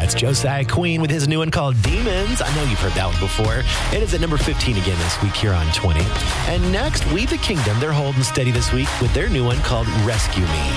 That's Josiah Queen with his new one called Demons. I know you've heard that one before. It is at number 15 again this week here on 20. And next, We the Kingdom. They're holding steady this week with their new one called Rescue Me.